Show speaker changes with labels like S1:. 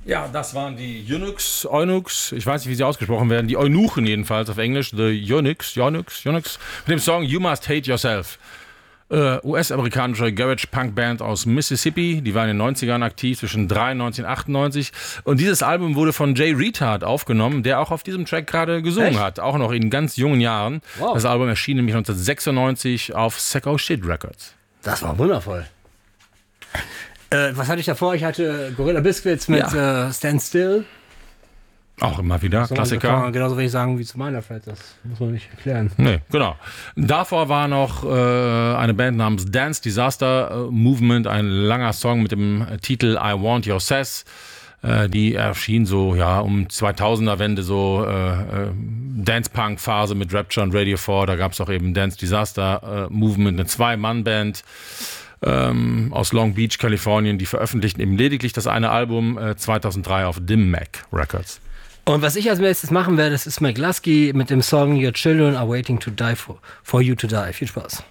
S1: Ja, das waren die Eunuchs, ich weiß nicht, wie sie ausgesprochen werden, die Eunuchen jedenfalls auf Englisch, the Eunuchs, mit dem Song You Must Hate Yourself. US-amerikanische Garage-Punk-Band aus Mississippi, die war in den 90ern aktiv, zwischen 93 und 98. Und dieses Album wurde von Jay Retard aufgenommen, der auch auf diesem Track gerade gesungen hat, auch noch in ganz jungen Jahren. Wow. Das Album erschien nämlich 1996 auf Sacco Shit Records.
S2: Das war wundervoll. Was hatte ich davor? Ich hatte Gorilla Biscuits mit Stand Still.
S1: Auch immer wieder, so Klassiker.
S2: Genauso will ich sagen wie zu meiner Flat, das muss man nicht erklären.
S1: Nee, genau. Davor war noch eine Band namens Dance Disaster Movement, ein langer Song mit dem Titel I Want Your Sass. Die erschien so um 2000er-Wende, so Dance-Punk-Phase mit Rapture und Radio 4. Da gab es auch eben Dance Disaster Movement, eine 2-Mann-Band. Aus Long Beach, Kalifornien, die veröffentlichten eben lediglich das eine Album 2003 auf Dim Mak Records.
S2: Und was ich als nächstes machen werde, das ist McLusky mit dem Song Your Children Are Waiting to Die for You to Die. Viel Spaß.